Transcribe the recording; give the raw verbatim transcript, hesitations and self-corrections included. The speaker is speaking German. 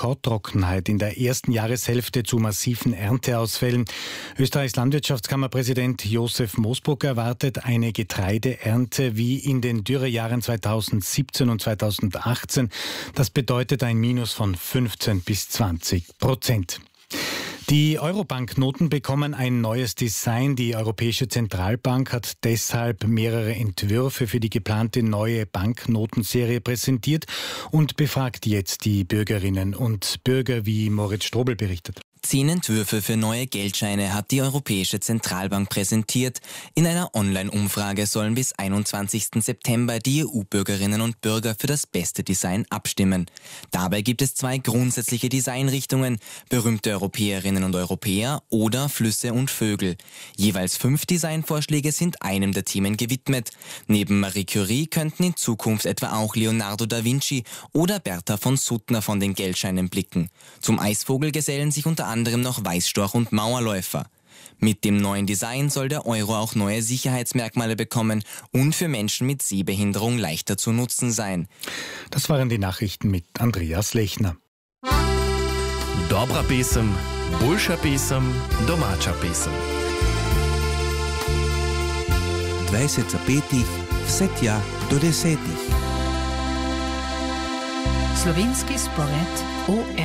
Rekordtrockenheit in der ersten Jahreshälfte zu massiven Ernteausfällen. Österreichs Landwirtschaftskammerpräsident Josef Moosbrucker erwartet eine Getreideernte wie in den Dürrejahren zweitausendsiebzehn und zweitausendachtzehn. Das bedeutet ein Minus von fünfzehn bis zwanzig Prozent. Die Euro-Banknoten bekommen ein neues Design. Die Europäische Zentralbank hat deshalb mehrere Entwürfe für die geplante neue Banknotenserie präsentiert und befragt jetzt die Bürgerinnen und Bürger, wie Moritz Strobel berichtet. Zehn Entwürfe für neue Geldscheine hat die Europäische Zentralbank präsentiert. In einer Online-Umfrage sollen bis einundzwanzigsten September die E U-Bürgerinnen und Bürger für das beste Design abstimmen. Dabei gibt es zwei grundsätzliche Designrichtungen: berühmte Europäerinnen und Europäer oder Flüsse und Vögel. Jeweils fünf Designvorschläge sind einem der Themen gewidmet. Neben Marie Curie könnten in Zukunft etwa auch Leonardo da Vinci oder Bertha von Suttner von den Geldscheinen blicken. Zum Eisvogel gesellen sich unter anderem noch Weißstorch und Mauerläufer. Mit dem neuen Design soll der Euro auch neue Sicherheitsmerkmale bekommen und für Menschen mit Sehbehinderung leichter zu nutzen sein. Das waren die Nachrichten mit Andreas Lechner. Dobra pesem, boljša pesem, domača pesem. dvajset zapetih, vse tja do desetih. Slovenski spored O R.